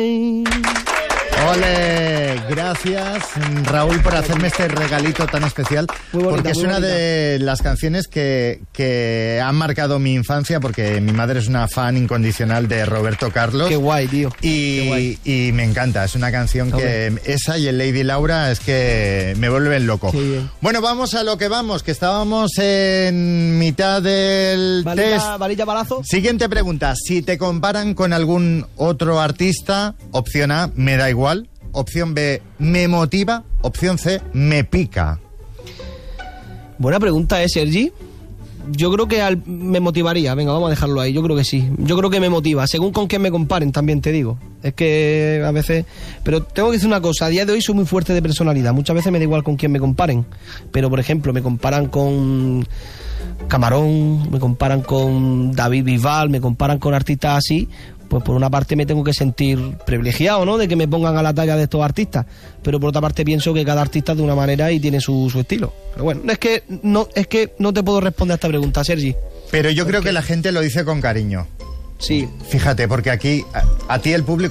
Ole, gracias Raúl por hacerme este regalito tan especial, porque es una de las canciones que han marcado mi infancia, porque mi madre es una fan incondicional de Roberto Carlos. Qué guay, tío. Y me encanta, es una canción que esa y el Lady Laura es que me vuelven loco. Bueno, vamos a lo que vamos, que estábamos en mitad del test. Varilla balazo. Siguiente pregunta, si te comparan con algún otro artista, opción A, me da igual. Opción B, me motiva. Opción C, me pica. Buena pregunta, Sergi. Yo creo que me motivaría. Venga, vamos a dejarlo ahí. Yo creo que sí. Yo creo que me motiva. Según con quién me comparen, también te digo. Es que a veces... Pero tengo que decir una cosa. A día de hoy soy muy fuerte de personalidad. Muchas veces me da igual con quién me comparen. Pero, por ejemplo, me comparan con Camarón, me comparan con David Bisbal, me comparan con artistas así... Pues por una parte me tengo que sentir privilegiado, ¿no? De que me pongan a la talla de estos artistas. Pero por otra parte pienso que cada artista es de una manera y tiene su estilo. Pero bueno, es que no te puedo responder a esta pregunta, Sergi. Pero yo creo que la gente lo dice con cariño. Sí. Fíjate, porque aquí a ti el público